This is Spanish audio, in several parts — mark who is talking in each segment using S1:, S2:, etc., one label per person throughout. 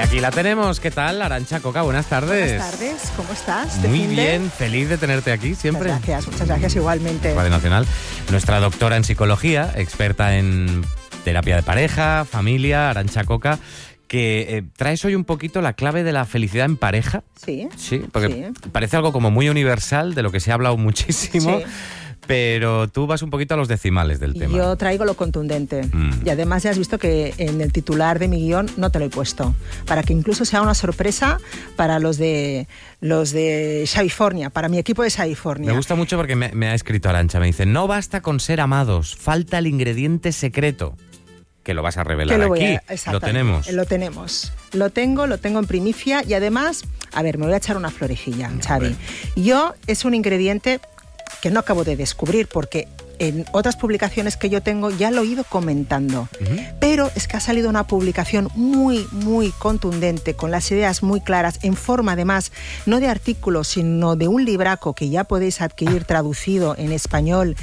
S1: Aquí la tenemos. ¿Qué tal, Arantxa Coca? Buenas tardes.
S2: Buenas tardes, ¿cómo estás?
S1: Muy bien, feliz de tenerte aquí siempre.
S2: Muchas gracias igualmente.
S1: Radio Nacional. Nuestra doctora en psicología, experta en terapia de pareja, familia, Arantxa Coca, que traes hoy un poquito la clave de la felicidad en pareja.
S2: Sí.
S1: Sí, porque parece algo como muy universal, de lo que se ha hablado muchísimo.
S2: Sí.
S1: Pero tú vas un poquito a los decimales del tema.
S2: Yo traigo lo contundente. Y además ya has visto que en el titular de mi guión no te lo he puesto. Para que incluso sea una sorpresa para los de Xavifornia, para mi equipo de Xavifornia.
S1: Me gusta mucho porque me ha escrito Arantxa. Me dice, no basta con ser amados, falta el ingrediente secreto. Que lo vas a revelar aquí. Lo tenemos. Lo tengo en primicia y además, a ver, me voy a echar una florecilla, Xavi. Es un ingrediente que no acabo de descubrir porque en otras publicaciones que yo tengo ya lo he ido comentando. Pero es que ha salido una publicación muy, muy contundente, con las ideas muy claras, en forma además, no de artículos, sino de un libraco que ya podéis adquirir traducido en español,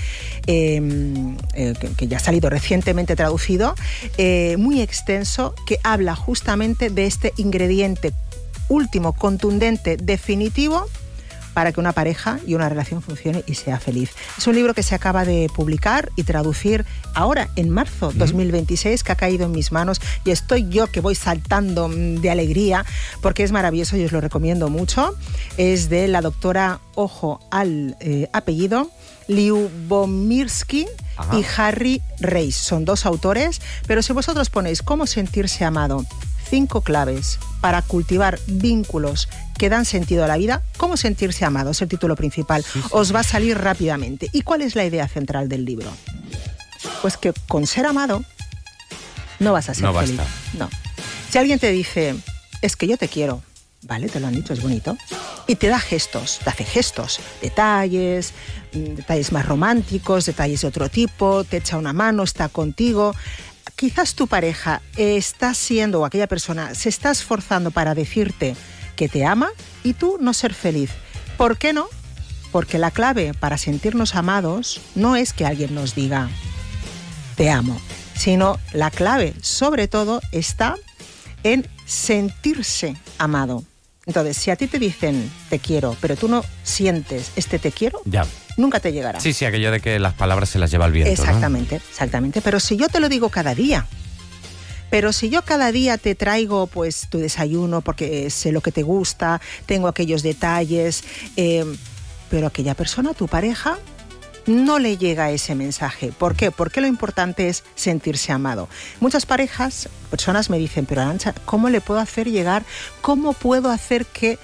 S1: que ya ha salido recientemente traducido, muy extenso, que habla justamente de este ingrediente último, contundente, definitivo, para que una pareja y una relación funcione y sea feliz. Es un libro que se acaba de publicar y traducir ahora, en marzo 2026, que ha caído en mis manos y estoy yo que voy saltando de alegría porque es maravilloso y os lo recomiendo mucho. Es de la doctora, ojo al apellido, Lyubomirsky y Harry Reis. Son dos autores, pero si vosotros ponéis cómo sentirse amado, 5 claves para cultivar vínculos que dan sentido a la vida, cómo sentirse amado, es el título principal. Os va a salir rápidamente. ¿Y cuál es la idea central del libro? Pues que con ser amado no vas a ser feliz. Basta.
S2: No. Si alguien te dice, es que yo te quiero, vale, te lo han dicho, es bonito, y te da gestos, te hace gestos, detalles más románticos, detalles de otro tipo, te echa una mano, está contigo. Quizás tu pareja está siendo, o aquella persona se está esforzando para decirte que te ama y tú no ser feliz. ¿Por qué no? Porque la clave para sentirnos amados no es que alguien nos diga te amo, sino la clave sobre todo está en sentirse amado. Entonces, si a ti te dicen te quiero, pero tú no sientes este te quiero, nunca te llegará.
S1: Sí, aquello de que las palabras se las lleva el viento.
S2: Exactamente, ¿no? Exactamente. Pero si yo te lo digo cada día, pero si yo cada día te traigo pues tu desayuno porque sé lo que te gusta, tengo aquellos detalles, pero aquella persona, tu pareja, no le llega ese mensaje. ¿Por qué? Porque lo importante es sentirse amado. Muchas personas me dicen, pero Arantxa, ¿cómo le puedo hacer llegar? ¿Cómo puedo hacer que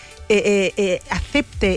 S2: acepte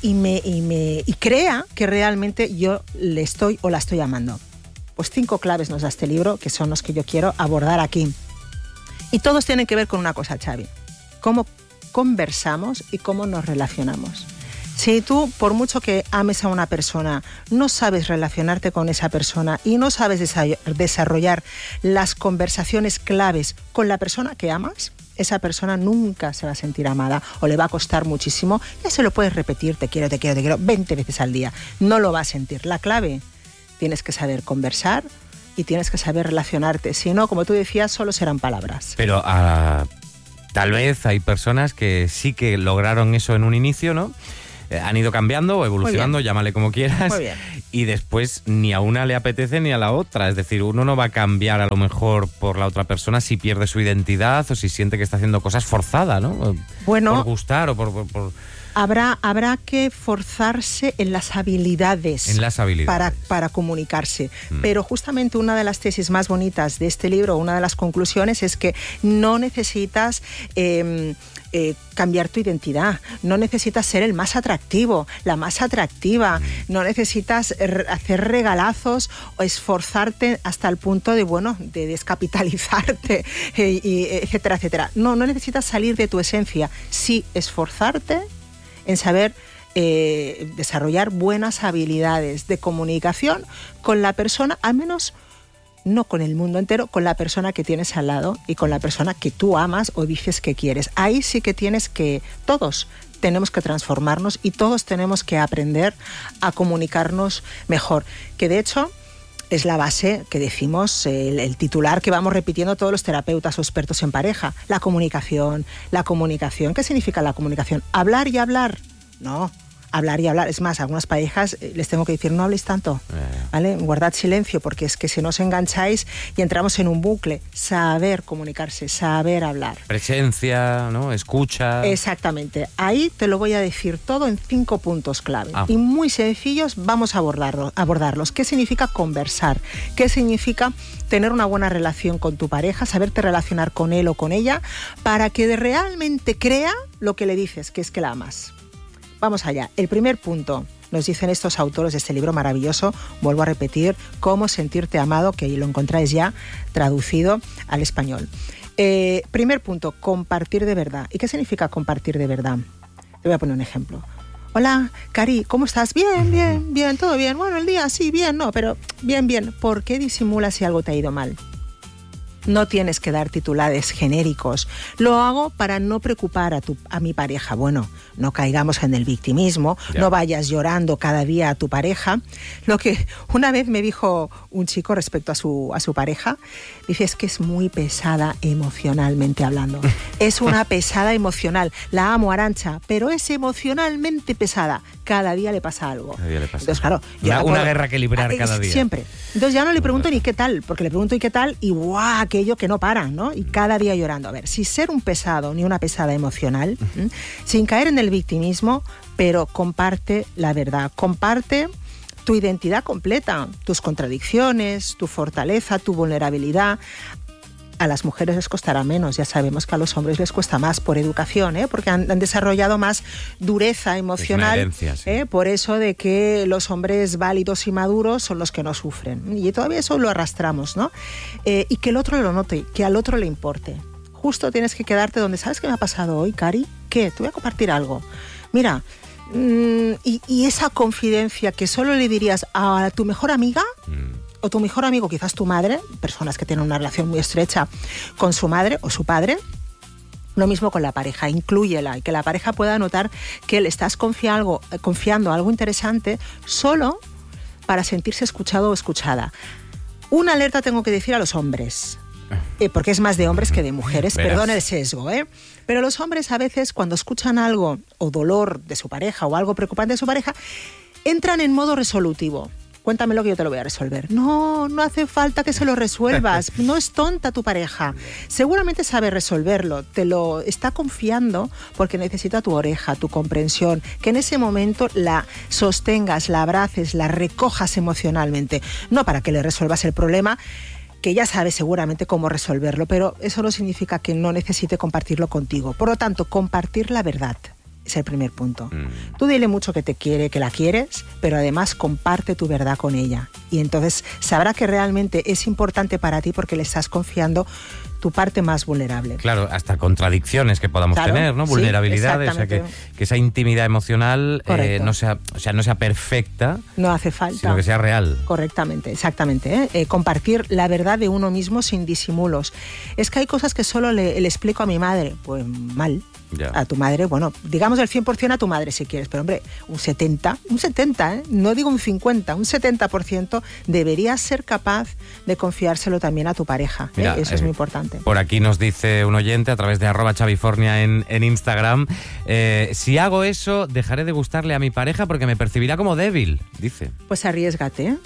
S2: y crea que realmente yo le estoy o la estoy amando? Pues 5 claves nos da este libro, que son los que yo quiero abordar aquí. Y todos tienen que ver con una cosa, Xavi. Cómo conversamos y cómo nos relacionamos. Si tú, por mucho que ames a una persona, no sabes relacionarte con esa persona y no sabes desarrollar las conversaciones claves con la persona que amas, esa persona nunca se va a sentir amada o le va a costar muchísimo. Ya se lo puedes repetir, te quiero, 20 veces al día. No lo va a sentir. La clave, tienes que saber conversar y tienes que saber relacionarte. Si no, como tú decías, solo serán palabras.
S1: Pero tal vez hay personas que sí que lograron eso en un inicio, ¿no? Han ido cambiando o evolucionando, llámale como quieras, y después ni a una le apetece ni a la otra. Es decir, uno no va a cambiar a lo mejor por la otra persona si pierde su identidad o si siente que está haciendo cosas forzadas, ¿no? Bueno, por gustar o por...
S2: Habrá que forzarse en las habilidades, para comunicarse. Pero justamente una de las tesis más bonitas de este libro, una de las conclusiones, es que no necesitas cambiar tu identidad, no necesitas ser el más atractivo, la más atractiva, no necesitas hacer regalazos o esforzarte hasta el punto de descapitalizarte, etcétera, etcétera. No necesitas salir de tu esencia, sí esforzarte en saber desarrollar buenas habilidades de comunicación con la persona, al menos no con el mundo entero, con la persona que tienes al lado y con la persona que tú amas o dices que quieres. Ahí sí que todos tenemos que transformarnos y todos tenemos que aprender a comunicarnos mejor. Que de hecho,
S1: es la base que decimos, el titular que vamos repitiendo todos los terapeutas o expertos en pareja. La comunicación. ¿Qué significa la comunicación? ¿Hablar y hablar? No. Hablar y hablar. Es más, a algunas parejas les tengo que decir, no habléis tanto, ¿vale? Guardad silencio, porque es que si no os engancháis y entramos en un bucle. Saber comunicarse, saber hablar.
S3: Presencia, ¿no? Escucha.
S1: Exactamente. Ahí te lo voy a decir todo en 5 puntos clave. Y muy sencillos, vamos a abordarlos. ¿Qué significa conversar? ¿Qué significa tener una buena relación con tu pareja? Saberte relacionar con él o con ella para que realmente crea lo que le dices, que es que la amas. Vamos allá. El primer punto, nos dicen estos autores de este libro maravilloso, vuelvo a repetir, Cómo sentirte amado, que lo encontráis ya traducido al español. Primer punto, compartir de verdad. ¿Y qué significa compartir de verdad? Te voy a poner un ejemplo. Hola, Cari, ¿cómo estás? Bien, todo bien. Bueno, el día sí, bien, no, pero bien. ¿Por qué disimulas si algo te ha ido mal? No tienes que dar titulares genéricos. Lo hago para no preocupar a mi pareja. Bueno, no caigamos en el victimismo, no vayas llorando cada día a tu pareja. Lo que una vez me dijo un chico respecto a su pareja, dice, es que es muy pesada emocionalmente hablando. Es una pesada emocional. La amo, Arantxa, pero es emocionalmente pesada. Cada día le pasa algo.
S3: Cada día le pasa.
S1: Entonces, claro,
S3: una guerra que librar cada día.
S1: Siempre. Entonces ya no le pregunto ni qué tal, porque le pregunto y qué tal y ¡guau! Aquello que no paran, ¿no? Y cada día llorando. A ver, sin ser un pesado ni una pesada emocional, sin caer en el victimismo, pero comparte la verdad, comparte tu identidad completa, tus contradicciones, tu fortaleza, tu vulnerabilidad. A las mujeres les costará menos, ya sabemos que a los hombres les cuesta más por educación, porque han desarrollado más dureza emocional,
S3: herencia, sí.
S1: Por eso de que los hombres válidos y maduros son los que no sufren, y todavía eso lo arrastramos, ¿no? Y que el otro lo note, que al otro le importe. Justo tienes que quedarte donde, ¿sabes qué me ha pasado hoy, Cari? ¿Qué? Te voy a compartir algo. Mira, y esa confidencia que solo le dirías a tu mejor amiga, o tu mejor amigo, quizás tu madre, personas que tienen una relación muy estrecha con su madre o su padre. Lo mismo con la pareja, inclúyela y que la pareja pueda notar que le estás confiando algo interesante solo para sentirse escuchado o escuchada. Una alerta tengo que decir a los hombres, porque es más de hombres que de mujeres, perdón el sesgo, pero los hombres a veces cuando escuchan algo o dolor de su pareja o algo preocupante de su pareja, entran en modo resolutivo. Cuéntamelo que yo te lo voy a resolver. No hace falta que se lo resuelvas. No es tonta tu pareja. Seguramente sabe resolverlo. Te lo está confiando porque necesita tu oreja, tu comprensión. Que en ese momento la sostengas, la abraces, la recojas emocionalmente. No para que le resuelvas el problema, que ya sabe seguramente cómo resolverlo, pero eso no significa que no necesite compartirlo contigo. Por lo tanto, compartir la verdad. Es el primer punto. Tú dile mucho que te quiere, que la quieres, pero además comparte tu verdad con ella. Y entonces sabrá que realmente es importante para ti porque le estás confiando tu parte más vulnerable.
S3: Claro, hasta contradicciones que podamos tener, ¿no? Vulnerabilidades,
S1: sí,
S3: o sea, que esa intimidad emocional no sea perfecta.
S1: No hace falta.
S3: Sino que sea real.
S1: Correctamente, exactamente. Compartir la verdad de uno mismo sin disimulos. Es que hay cosas que solo le explico a mi madre. Pues mal.
S3: Ya.
S1: A tu madre, bueno, digamos el 100% a tu madre si quieres, pero hombre, un 70, no digo un 50, un 70% deberías ser capaz de confiárselo también a tu pareja. Mira, eso es muy importante.
S3: Por aquí nos dice un oyente a través de @chavifornia en Instagram, si hago eso, dejaré de gustarle a mi pareja porque me percibirá como débil, dice.
S1: Pues arriésgate.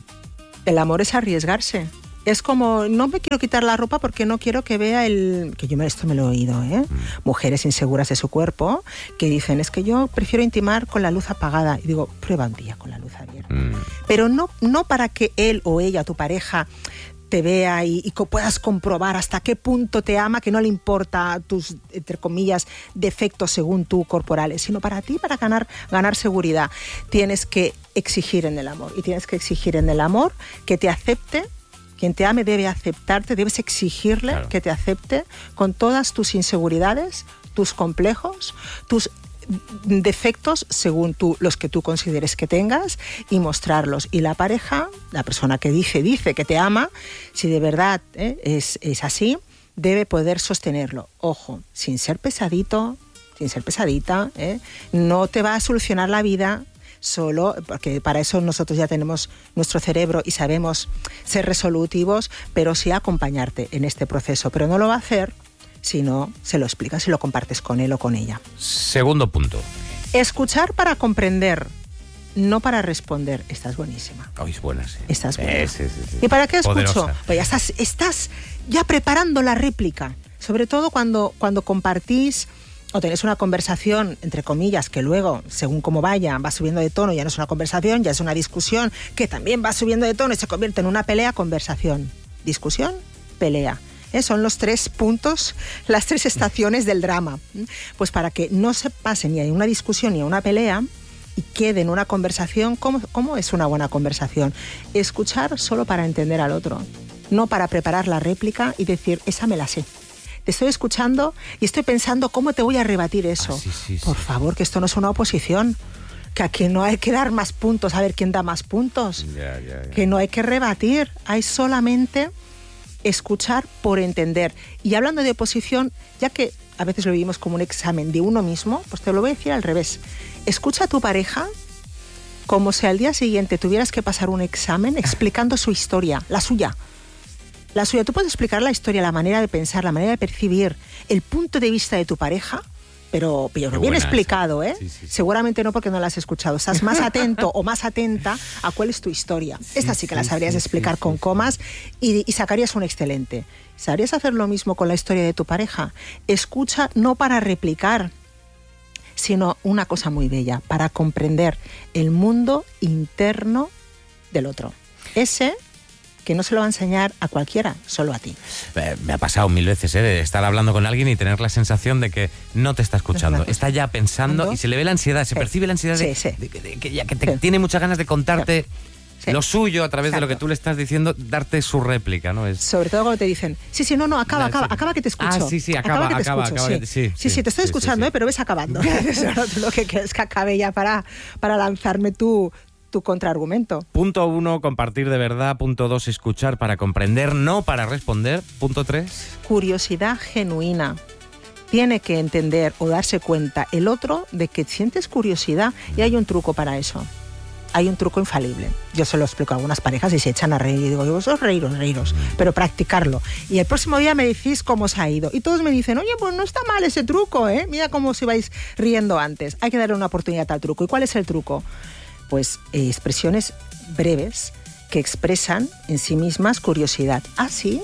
S1: El amor es arriesgarse. Es como, no me quiero quitar la ropa porque no quiero que vea esto me lo he oído, mujeres inseguras de su cuerpo que dicen, es que yo prefiero intimar con la luz apagada. Y digo, prueba un día con la luz abierta. Pero no para que él o ella, tu pareja, te vea y puedas comprobar hasta qué punto te ama, que no le importa tus, entre comillas, defectos según tú corporales, sino para ti, para ganar seguridad. Tienes que exigir en el amor. Y tienes que exigir en el amor que te acepte. Quien te ame debe aceptarte, debes exigirle que te acepte con todas tus inseguridades, tus complejos, tus defectos según los que tú consideres que tengas y mostrarlos. Y la pareja, la persona que dice que te ama, si de verdad es así, debe poder sostenerlo. Ojo, sin ser pesadito, sin ser pesadita, no te va a solucionar la vida. solo, porque para eso nosotros ya tenemos nuestro cerebro y sabemos ser resolutivos, pero sí acompañarte en este proceso. Pero no lo va a hacer si no se lo explicas y lo compartes con él o con ella.
S3: Segundo punto.
S1: Escuchar para comprender, no para responder. Esta es buenísima.
S3: Oh, es buena, sí.
S1: Esta es buena.
S3: Sí.
S1: ¿Y para qué escucho?
S3: Poderosa.
S1: Pues ya estás ya preparando la réplica. Sobre todo cuando compartís o tenéis una conversación, entre comillas, que luego, según cómo vaya, va subiendo de tono, ya no es una conversación, ya es una discusión, que también va subiendo de tono y se convierte en una pelea, conversación. Discusión, pelea. Son los 3 puntos, las 3 estaciones del drama. Pues para que no se pase ni a una discusión ni a una pelea y quede en una conversación, ¿cómo es una buena conversación? Escuchar solo para entender al otro, no para preparar la réplica y decir, esa me la sé. Te estoy escuchando y estoy pensando cómo te voy a rebatir eso. Por favor, que esto no es una oposición. Que aquí no hay que dar más puntos, a ver quién da más puntos. Que no hay que rebatir, hay solamente escuchar por entender. Y hablando de oposición, ya que a veces lo vivimos como un examen de uno mismo, pues te lo voy a decir al revés. Escucha a tu pareja como si al día siguiente tuvieras que pasar un examen explicando su historia, la suya. La suya. Tú puedes explicar la historia, la manera de pensar, la manera de percibir, el punto de vista de tu pareja, pero bien explicado, ¿eh? Sí. Seguramente no, porque no la has escuchado. Estás más atento o más atenta a cuál es tu historia. Esta sí que la sabrías explicar con comas y sacarías un excelente. ¿Sabrías hacer lo mismo con la historia de tu pareja? Escucha no para replicar, sino una cosa muy bella, para comprender el mundo interno del otro. Ese que no se lo va a enseñar a cualquiera, solo a ti.
S3: Me ha pasado 1000 veces, de estar hablando con alguien y tener la sensación de que no te está escuchando. Está ya pensando y se le ve la ansiedad, se percibe la ansiedad de que tiene muchas ganas de contarte lo suyo a través de lo que tú le estás diciendo, darte su réplica, ¿no?
S1: Sobre todo cuando te dicen, acaba que te escucho.
S3: Acaba.
S1: Te estoy escuchando, pero ves acabando. Tú lo que quieres que acabe ya para lanzarme tu contraargumento.
S3: Punto 1, compartir de verdad. Punto 2, escuchar para comprender, no para responder. Punto 3.
S1: Curiosidad genuina. Tiene que entender o darse cuenta el otro de que sientes curiosidad y hay un truco para eso. Hay un truco infalible. Yo se lo explico a algunas parejas y se echan a reír y digo, vosotros reíros, pero practicarlo. Y el próximo día me decís cómo os ha ido. Y todos me dicen, oye, pues no está mal ese truco, ¿eh? Mira cómo os ibais riendo antes. Hay que darle una oportunidad al truco. ¿Y cuál es el truco? Pues expresiones breves que expresan en sí mismas curiosidad. ¿Ah, sí?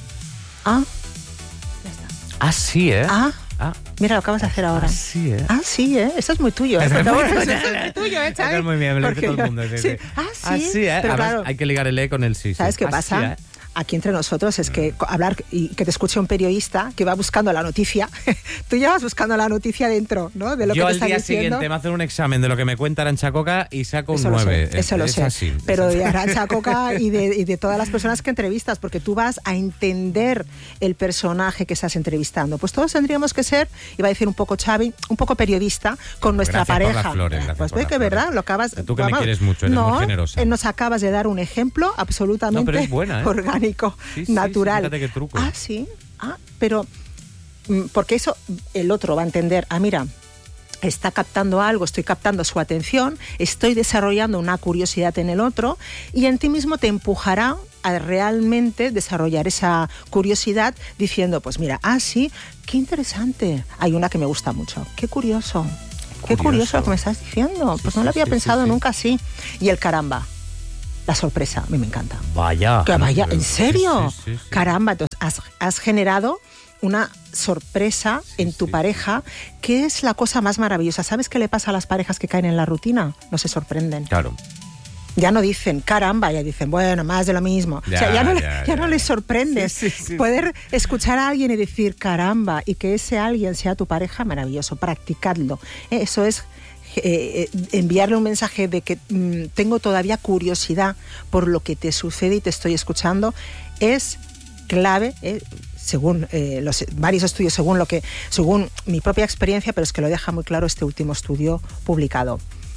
S1: Ah, ya está.
S3: Ah, sí, ¿eh?
S1: Mira, lo acabas de hacer ahora.
S3: Ah, sí, ¿eh?
S1: Ah, sí, ¿eh? Esto es muy tuyo, ¿eh? Esto es muy tuyo, ¿eh, Xavi?
S3: Es muy bien, me lo dice todo el mundo.
S1: Sí. Ah, sí,
S3: ¿eh?
S1: Pero
S3: además,
S1: claro,
S3: hay que ligar el E con el sí.
S1: ¿Sabes qué pasa?
S3: Sí, ¿eh?
S1: Aquí entre nosotros es que hablar y que te escuche un periodista que va buscando la noticia, tú ya vas buscando la noticia dentro, ¿no? De lo
S3: yo
S1: que te está diciendo. Yo al día
S3: siguiente me hacen un examen de lo que me cuenta Arantxa Coca y saco un 9.
S1: Eso lo sé.
S3: Así,
S1: pero de Arantxa Coca y de todas las personas que entrevistas, porque tú vas a entender el personaje que estás entrevistando. Pues todos tendríamos que ser, iba a decir un poco Xavi, un poco periodista con nuestra pareja.
S3: Por las flores,
S1: pues ve que verdad, lo acabas.
S3: Tú que me quieres mucho, eres muy generosa.
S1: Nos acabas de dar un ejemplo absolutamente
S3: pero es buena, ¿eh?
S1: Orgánico.
S3: Sí,
S1: natural.
S3: Fíjate qué truco.
S1: Ah, sí. Pero porque eso el otro va a entender, mira, está captando algo, estoy captando su atención, estoy desarrollando una curiosidad en el otro y en ti mismo te empujará a realmente desarrollar esa curiosidad diciendo, pues mira, sí, qué interesante. Hay una que me gusta mucho. Qué curioso. Qué curioso lo que me estás diciendo. Pues no lo había pensado nunca así. Y el caramba. La sorpresa, a mí me encanta.
S3: Vaya.
S1: ¿En serio?
S3: Sí.
S1: Caramba, entonces has generado una sorpresa en tu pareja, que es la cosa más maravillosa. ¿Sabes qué le pasa a las parejas que caen en la rutina? No se sorprenden.
S3: Claro.
S1: Ya no dicen caramba, ya dicen, bueno, más de lo mismo. Ya no les sorprende.
S3: Sí.
S1: Poder escuchar a alguien y decir caramba, y que ese alguien sea tu pareja, maravilloso. Practicadlo. Eso es enviarle un mensaje de que tengo todavía curiosidad por lo que te sucede y te estoy escuchando, es clave, según varios estudios, según mi propia experiencia, pero es que lo deja muy claro este último estudio publicado.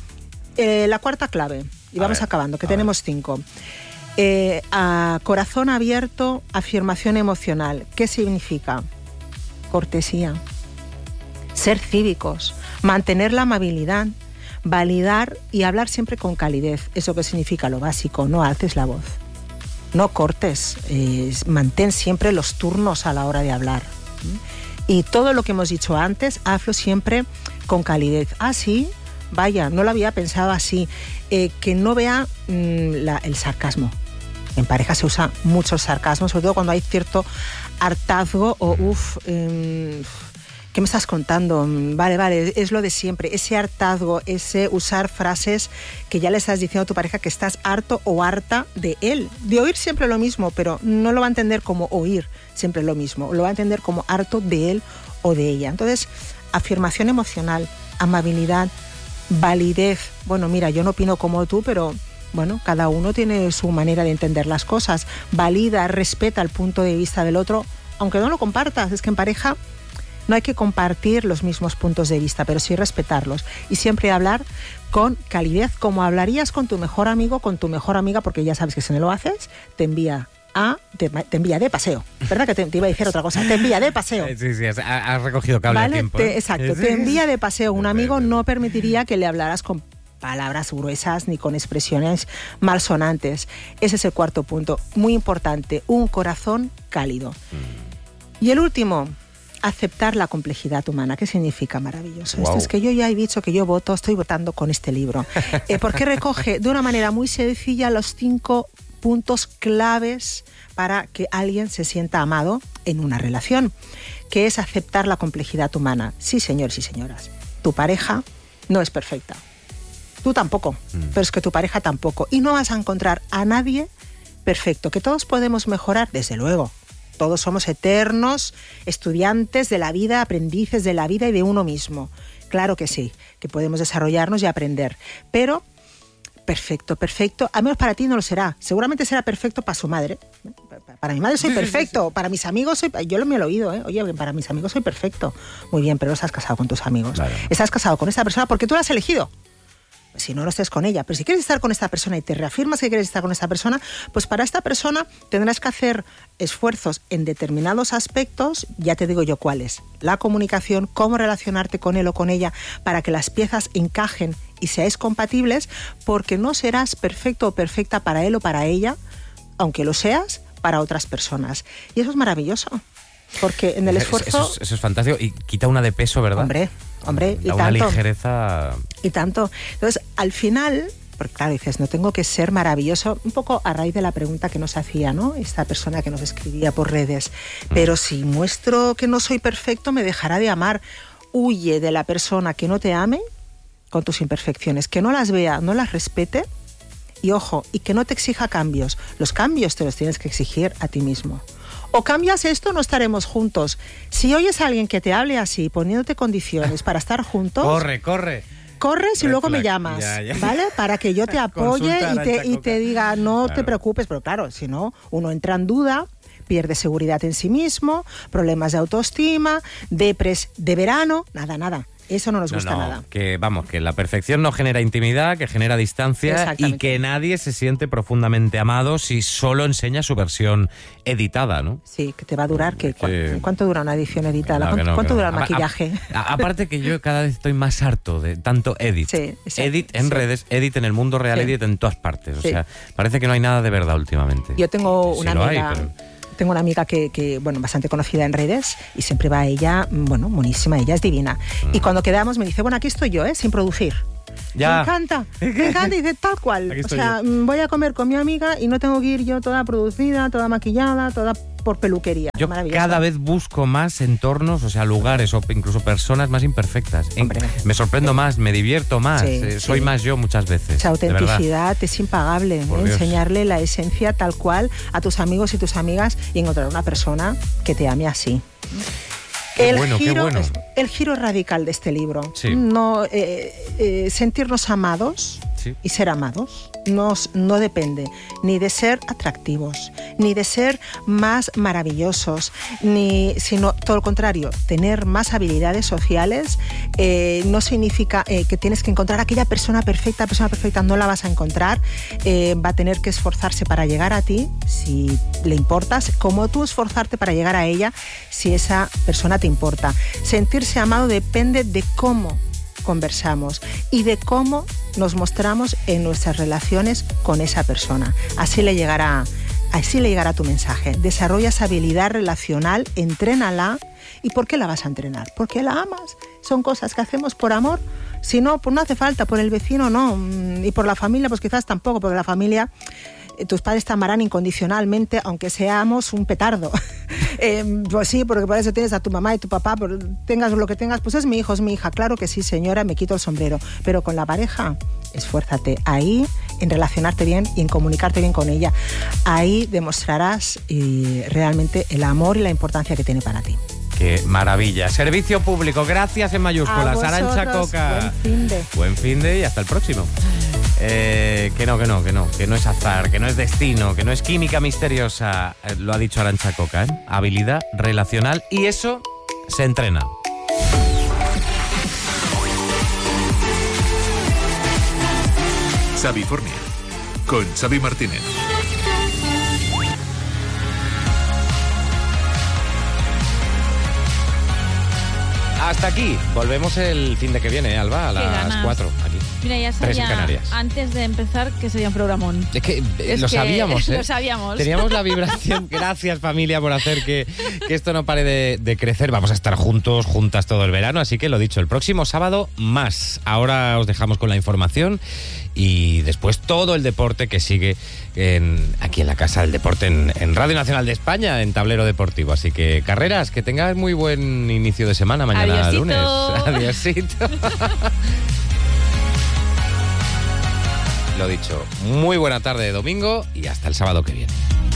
S1: La cuarta clave, y vamos acabando, que tenemos 5. A corazón abierto, afirmación emocional. ¿Qué significa? Cortesía. Ser cívicos, mantener la amabilidad, validar y hablar siempre con calidez. ¿Eso qué significa? Lo básico, no alces la voz, no cortes, mantén siempre los turnos a la hora de hablar. Y todo lo que hemos dicho antes, hazlo siempre con calidez. Ah, sí, vaya, no lo había pensado así. Que no vea el sarcasmo. En pareja se usa mucho el sarcasmo, sobre todo cuando hay cierto hartazgo o ¿qué me estás contando? Vale, es lo de siempre. Ese hartazgo, ese usar frases que ya le estás diciendo a tu pareja que estás harto o harta de él. De oír siempre lo mismo, pero no lo va a entender como oír siempre lo mismo. Lo va a entender como harto de él o de ella. Entonces, afirmación emocional, amabilidad, validez. Bueno, mira, yo no opino como tú, pero bueno, cada uno tiene su manera de entender las cosas. Valida, respeta el punto de vista del otro, aunque no lo compartas. Es que en pareja no hay que compartir los mismos puntos de vista, pero sí respetarlos. Y siempre hablar con calidez, como hablarías con tu mejor amigo, con tu mejor amiga, porque ya sabes que si no lo haces, te envía de paseo. ¿Verdad que te iba a decir otra cosa? Te envía de paseo.
S3: Sí, has recogido cable a tiempo.
S1: Exacto, te envía de paseo. Un amigo no permitiría que le hablaras con palabras gruesas ni con expresiones malsonantes. Ese es el cuarto punto. Muy importante, un corazón cálido. Y el último, aceptar la complejidad humana. ¿Qué significa? Maravilloso.
S3: Wow.
S1: Esto es que yo ya he dicho que estoy votando con este libro. Porque recoge de una manera muy sencilla los 5 puntos claves para que alguien se sienta amado en una relación, que es aceptar la complejidad humana. Sí, señores y señoras, tu pareja no es perfecta. Tú tampoco, pero es que tu pareja tampoco. Y no vas a encontrar a nadie perfecto, que todos podemos mejorar, desde luego. Todos somos eternos estudiantes de la vida, aprendices de la vida y de uno mismo. Claro que sí, que podemos desarrollarnos y aprender. Pero perfecto, al menos para ti no lo será. Seguramente será perfecto para su madre. Para mi madre soy perfecto, para mis amigos yo me lo he oído, oye, para mis amigos soy perfecto. Muy bien, pero no estás casado con tus amigos. Claro. Estás casado con esta persona porque tú la has elegido. Si no estés con ella, pero si quieres estar con esta persona y te reafirmas que quieres estar con esta persona, pues para esta persona tendrás que hacer esfuerzos en determinados aspectos, ya te digo yo cuáles: la comunicación, cómo relacionarte con él o con ella para que las piezas encajen y seáis compatibles, porque no serás perfecto o perfecta para él o para ella, aunque lo seas para otras personas. Y eso es maravilloso, porque en el esfuerzo...
S3: Eso es fantástico y quita una de peso, ¿verdad?
S1: Hombre, y
S3: da una ligereza.
S1: Y tanto. Entonces, al final, porque claro, dices, no tengo que ser maravilloso, un poco a raíz de la pregunta que nos hacía, ¿no? Esta persona que nos escribía por redes. Pero si muestro que no soy perfecto, me dejará de amar. Huye de la persona que no te ame con tus imperfecciones, que no las vea, no las respete, y ojo, y que no te exija cambios. Los cambios te los tienes que exigir a ti mismo. O cambias esto, no estaremos juntos. Si oyes a alguien que te hable así, poniéndote condiciones para estar juntos... Corres y luego me llamas, ¿vale? Para que yo te apoye y te diga, no te preocupes. Pero claro, si no, uno entra en duda, pierde seguridad en sí mismo, problemas de autoestima, depres de verano, nada. Eso no nos gusta nada.
S3: Que la perfección no genera intimidad, que genera distancia y que nadie se siente profundamente amado si solo enseña su versión editada, ¿no?
S1: Sí, que te va a durar. ¿Cuánto dura una edición editada? ¿Cuánto dura el maquillaje?
S3: Aparte que yo cada vez estoy más harto de tanto edit. Edit en redes, edit en el mundo real, edit en todas partes. O sea, parece que no hay nada de verdad últimamente.
S1: Yo tengo una amiga... Tengo una amiga que, bastante conocida en redes y siempre va ella, monísima, ella es divina. Y cuando quedamos me dice, aquí estoy yo, sin producir.
S3: Ya.
S1: Me encanta, y dice tal cual. O sea, voy a comer con mi amiga y no tengo que ir yo toda producida, toda maquillada, toda por peluquería.
S3: Yo cada vez busco más entornos, o sea, lugares o incluso personas más imperfectas. Me sorprendo más, me divierto más, soy más yo muchas veces.
S1: Esa autenticidad es impagable, enseñarle la esencia tal cual a tus amigos y tus amigas y encontrar una persona que te ame así. El giro radical de este libro, sentirnos amados y ser amados no depende ni de ser atractivos, ni de ser más maravillosos, sino todo lo contrario. Tener más habilidades sociales no significa que tienes que encontrar a aquella persona perfecta, no la vas a encontrar, va a tener que esforzarse para llegar a ti, si le importas, como tú esforzarte para llegar a ella, si esa persona te importa. Sentirse amado depende de cómo conversamos y de cómo nos mostramos en nuestras relaciones con esa persona. Así le llegará tu mensaje. Desarrolla esa habilidad relacional, entrénala. ¿Y por qué la vas a entrenar? Porque la amas. Son cosas que hacemos por amor. Si no, pues no hace falta. Por el vecino no. Y por la familia, pues quizás tampoco. Porque la familia, tus padres te amarán incondicionalmente, aunque seamos un petardo. Pues sí, porque por eso tienes a tu mamá y tu papá. Tengas lo que tengas, pues es mi hijo, es mi hija. Claro que sí, señora, me quito el sombrero. Pero con la pareja, esfuérzate ahí en relacionarte bien y en comunicarte bien con ella. Ahí demostrarás realmente el amor y la importancia que tiene para ti.
S3: ¡Qué maravilla! Servicio público, gracias en mayúsculas. Arantxa Coca. Buen fin de y hasta el próximo. Que no es azar, que no es destino, que no es química misteriosa. Lo ha dicho Arantxa Coca, ¿eh? Habilidad relacional y eso se entrena.
S4: Xavifornia, con Xavi Martínez.
S3: Hasta aquí. Volvemos el fin de que viene, Alba, a las 4. Aquí.
S5: Mira, ya sabía antes de empezar que sería un programón.
S3: Es que lo sabíamos, ¿eh?
S5: Lo sabíamos.
S3: Teníamos la vibración. Gracias, familia, por hacer que esto no pare de crecer. Vamos a estar juntas todo el verano. Así que lo dicho, el próximo sábado más. Ahora os dejamos con la información y después todo el deporte que sigue aquí en la Casa del Deporte, en Radio Nacional de España, en Tablero Deportivo. Así que, Carreras, que tengas muy buen inicio de semana mañana.
S5: Adiosito.
S3: Lunes. Adiosito. Lo dicho, muy buena tarde de domingo y hasta el sábado que viene.